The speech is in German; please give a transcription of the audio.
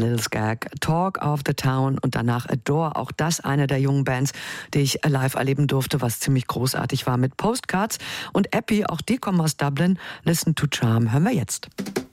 Lil Skag, Talk of the Town und danach Adore. Auch das eine der jungen Bands, die ich live erleben durfte, was ziemlich großartig war mit Postcards. Und Epi, auch die kommen aus Dublin. Listen to Charm hören wir jetzt.